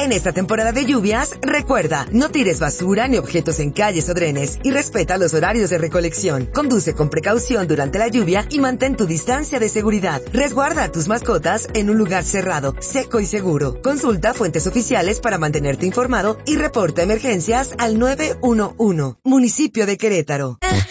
En esta temporada de lluvias, recuerda, no tires basura ni objetos en calles o drenes y respeta los horarios de recolección. Conduce con precaución durante la lluvia y mantén tu distancia de seguridad. Resguarda a tus mascotas en un lugar cerrado, seco y seguro. Consulta fuentes oficiales para mantenerte informado y reporta emergencias al 911. Municipio de Querétaro.